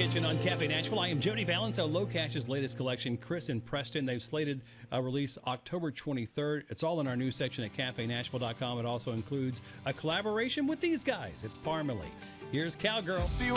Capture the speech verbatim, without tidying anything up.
Kitchen on Cafe Nashville. I am Jody Valance. Low Cash's latest collection, Chris and Preston. They've slated a release October twenty-third. It's all in our news section at cafe nashville dot com. It also includes a collaboration with these guys. It's Parmalee. Here's Cowgirl.